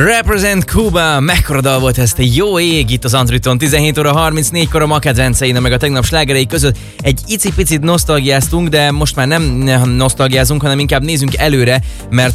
Represent Cuba, mekkora dal volt ezt, jó ég itt az Antriton, 17 óra 34-kor a ma kedvencein, meg a tegnap slágerei között egy icipicit nosztalgiáztunk, de most már nem nosztalgiázunk, hanem inkább nézzünk előre, mert